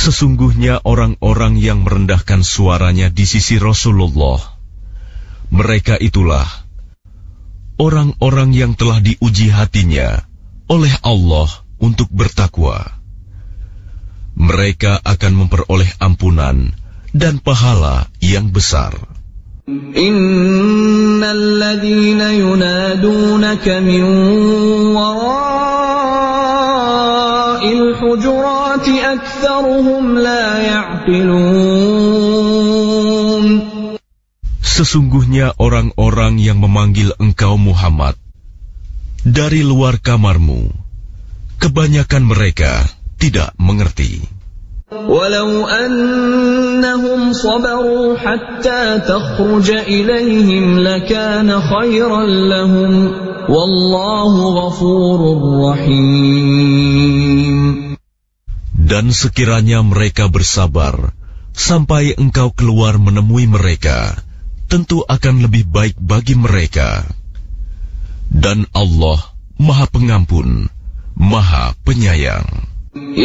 Sesungguhnya orang-orang yang merendahkan suaranya di sisi Rasulullah, mereka itulah orang-orang yang telah diuji hatinya oleh Allah untuk bertakwa. Mereka akan memperoleh ampunan dan pahala yang besar. Innal ladzina yunadunaka min wara'il hujurati aktsaruhum la ya'qilun. Sesungguhnya orang-orang yang memanggil engkau Muhammad dari luar kamarmu, kebanyakan mereka tidak mengerti. Walau annahum sabaru hatta takhruja ilaihim lakana khairan lahum wallahu ghafurur rahim. Dan sekiranya mereka bersabar sampai engkau keluar menemui mereka, tentu akan lebih baik bagi mereka. Dan Allah Maha Pengampun, Maha Penyayang.